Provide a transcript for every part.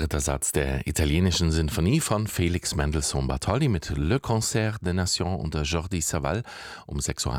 dritter Satz der italienischen Sinfonie von Felix Mendelssohn Bartholdy mit Le Concert des Nations unter Jordi Savall um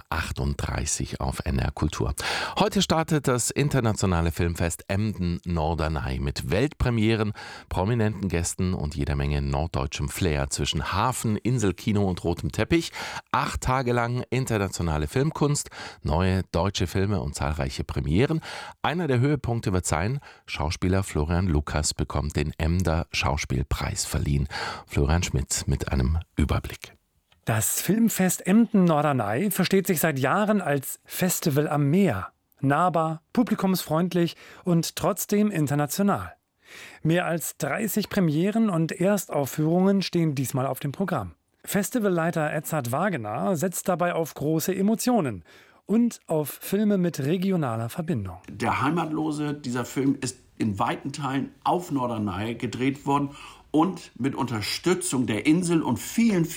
6.38 Uhr auf NR Kultur. Heute startet das internationale Filmfest Emden-Norderney mit Weltpremieren, prominenten Gästen und jeder Menge norddeutschem Flair zwischen Hafen, Inselkino und rotem Teppich. 8 Tage lang internationale Filmkunst, neue deutsche Filme und zahlreiche Premieren. Einer der Höhepunkte wird sein, Schauspieler Florian Lukas bekommt den Emder Schauspielpreis verliehen. Florian Schmitz mit einem Überblick. Das Filmfest Emden-Norderney versteht sich seit Jahren als Festival am Meer. Nahbar, publikumsfreundlich und trotzdem international. Mehr als 30 Premieren und Erstaufführungen stehen diesmal auf dem Programm. Festivalleiter Edzard Wagener setzt dabei auf große Emotionen und auf Filme mit regionaler Verbindung. Der Heimatlose, dieser Film, ist in weiten Teilen auf Norderney gedreht worden und mit Unterstützung der Insel und vielen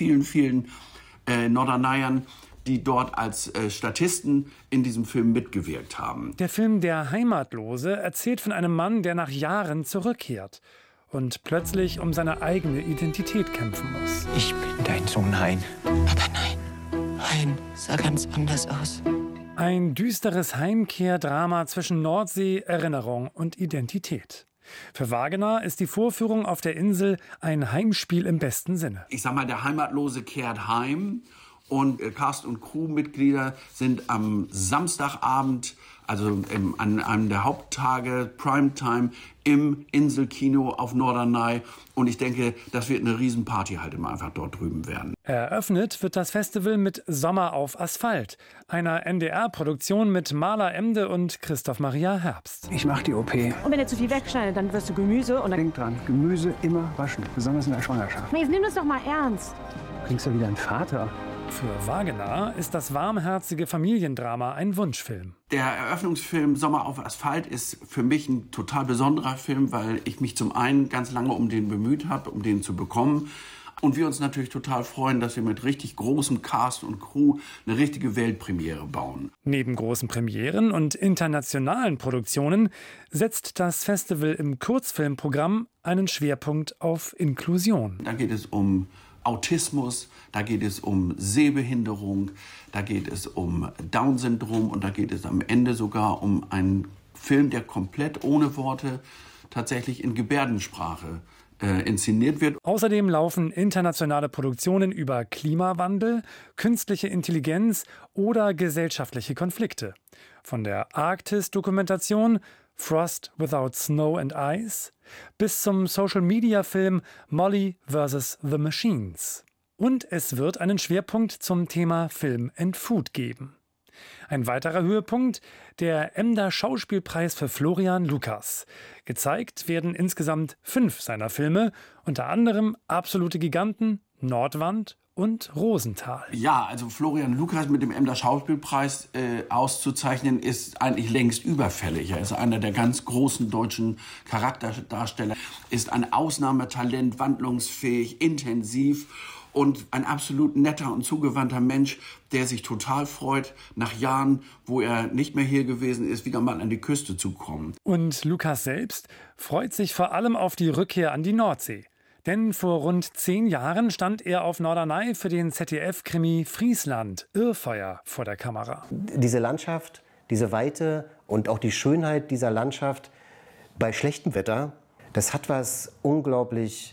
Norderneyern, die dort als Statisten in diesem Film mitgewirkt haben. Der Film Der Heimatlose erzählt von einem Mann, der nach Jahren zurückkehrt und plötzlich um seine eigene Identität kämpfen muss. Ich bin dein Sohn Hein. Aber nein, Hein sah ganz anders aus. Ein düsteres Heimkehrdrama zwischen Nordsee, Erinnerung und Identität. Für Wagener ist die Vorführung auf der Insel ein Heimspiel im besten Sinne. Ich sag mal, der Heimatlose kehrt heim und Cast- und Crewmitglieder sind am Samstagabend, also an einem der Haupttage, Primetime, im Inselkino auf Norderney. Und ich denke, das wird eine Riesenparty halt immer einfach dort drüben werden. Eröffnet wird das Festival mit Sommer auf Asphalt, einer NDR-Produktion mit Maler Emde und Christoph Maria Herbst. Ich mach die OP. Und wenn er zu viel wegschneidet, dann wirst du Gemüse und dann... Denk dran, Gemüse immer waschen, besonders in der Schwangerschaft. Jetzt nimm das doch mal ernst. Du klingst ja wieder ein Vater. Für Wagener ist das warmherzige Familiendrama ein Wunschfilm. Der Eröffnungsfilm Sommer auf Asphalt ist für mich ein total besonderer Film, weil ich mich zum einen ganz lange um den bemüht habe, um den zu bekommen. Und wir uns natürlich total freuen, dass wir mit richtig großem Cast und Crew eine richtige Weltpremiere bauen. Neben großen Premieren und internationalen Produktionen setzt das Festival im Kurzfilmprogramm einen Schwerpunkt auf Inklusion. Da geht es um Autismus, da geht es um Sehbehinderung, da geht es um Down-Syndrom und da geht es am Ende sogar um einen Film, der komplett ohne Worte tatsächlich in Gebärdensprache inszeniert wird. Außerdem laufen internationale Produktionen über Klimawandel, künstliche Intelligenz oder gesellschaftliche Konflikte. Von der Arktis-Dokumentation Frost Without Snow and Ice bis zum Social-Media-Film Molly vs. The Machines. Und es wird einen Schwerpunkt zum Thema Film and Food geben. Ein weiterer Höhepunkt, der Emder Schauspielpreis für Florian Lukas. Gezeigt werden insgesamt 5 seiner Filme, unter anderem Absolute Giganten, Nordwand und Rosenthal. Ja, also Florian Lukas mit dem Emder Schauspielpreis auszuzeichnen, ist eigentlich längst überfällig. Er ist einer der ganz großen deutschen Charakterdarsteller, ist ein Ausnahmetalent, wandlungsfähig, intensiv und ein absolut netter und zugewandter Mensch, der sich total freut, nach Jahren, wo er nicht mehr hier gewesen ist, wieder mal an die Küste zu kommen. Und Lukas selbst freut sich vor allem auf die Rückkehr an die Nordsee. Denn vor rund 10 Jahren stand er auf Norderney für den ZDF-Krimi Friesland, Irrfeuer, vor der Kamera. Diese Landschaft, diese Weite und auch die Schönheit dieser Landschaft bei schlechtem Wetter, das hat was unglaublich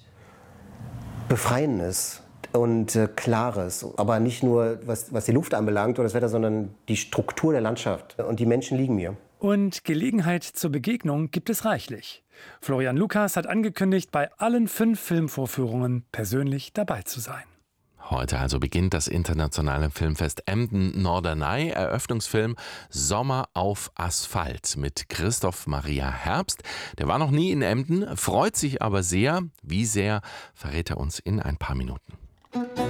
Befreiendes und Klares. Aber nicht nur, was die Luft anbelangt oder das Wetter, sondern die Struktur der Landschaft. Und die Menschen liegen mir. Und Gelegenheit zur Begegnung gibt es reichlich. Florian Lukas hat angekündigt, bei allen 5 Filmvorführungen persönlich dabei zu sein. Heute also beginnt das internationale Filmfest Emden-Norderney. Eröffnungsfilm Sommer auf Asphalt mit Christoph Maria Herbst. Der war noch nie in Emden, freut sich aber sehr. Wie sehr, verrät er uns in ein paar Minuten.